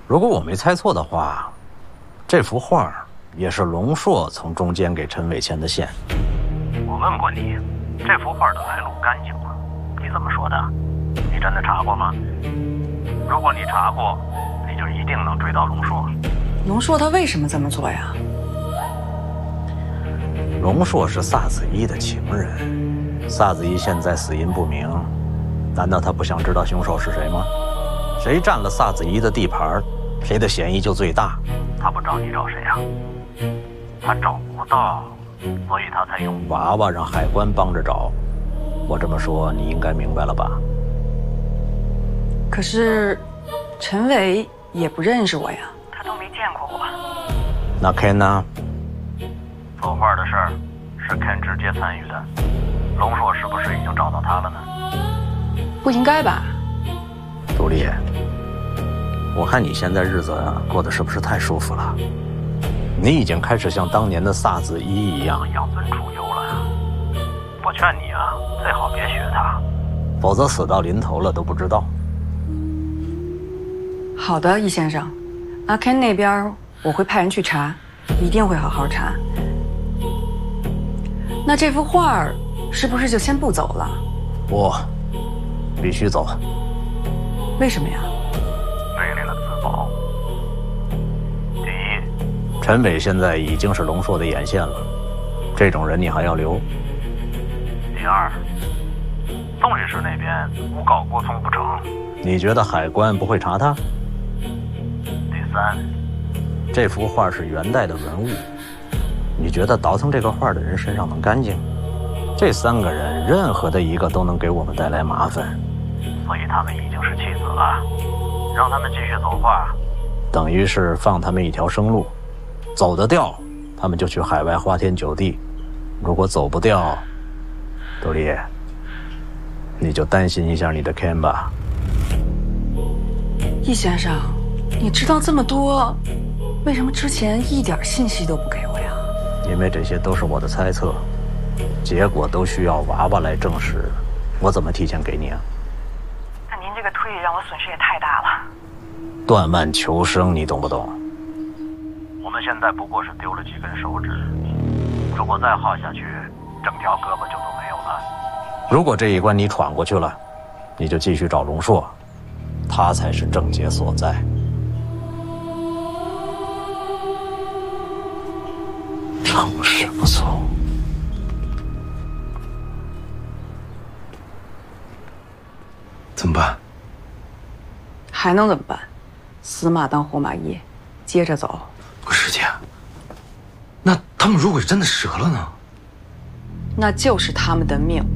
如果我没猜错的话，这幅画也是龙硕从中间给陈伟牵的线。 我问过你，这幅画的来路干净吗？你怎么说的？你真的查过吗？如果你查过，你就一定能追到龙硕。 龙硕他为什么这么做呀？ 龙硕是萨子一的情人，萨子一现在死因不明，难道他不想知道凶手是谁吗？谁占了萨子一的地盘，谁的嫌疑就最大。 他不找你找谁呀？他找不到，所以他才用娃娃让海关帮着找。我这么说你应该明白了吧？ 可是陈伟也不认识我呀， 他都没见过我。 那 Ken 呢？ 作画的事儿是 Ken 直接参与的，龙硕是不是已经找到他了呢？ 不应该吧？ 杜丽，我看你现在日子过得是不是太舒服了？你已经开始像当年的萨子一一样养尊处优了。我劝你啊，最好别学他， 否则死到临头了都不知道。 好的，易先生，阿 Ken 那边我会派人去查，一定会好好查。那这幅画是不是就先不走了？ 不，必须走。 为什么呀？ 为了自保。第一， 陈伟现在已经是龙硕的眼线了，这种人你还要留？ 第二，宋律师那边诬告郭聪不成， 你觉得海关不会查他？ 第三， 这幅画是元代的文物，你觉得倒腾这个画的人身上能干净？这三个人任何的一个都能给我们带来麻烦， 所以他们已经是弃子了，让他们继续走画， 等于是放他们一条生路，走得掉，他们就去海外花天酒地；如果走不掉，杜丽，你就担心一下你的 Ken 吧。 易先生，你知道这么多，为什么之前一点信息都不给我呀？ 因为这些都是我的猜测，结果都需要娃娃来证实，我怎么提前给你啊？ 那您这个推理让我损失也太大了。 断腕求生，你懂不懂？ 我们现在不过是丢了几根手指，如果再耗下去，整条胳膊就都没有了。 如果这一关你闯过去了，你就继续找龙硕，他才是症结所在。成什么错？ 怎么办？ 还能怎么办？死马当活马医，接着走。 不是姐，那他们如果真的折了呢？ 那就是他们的命。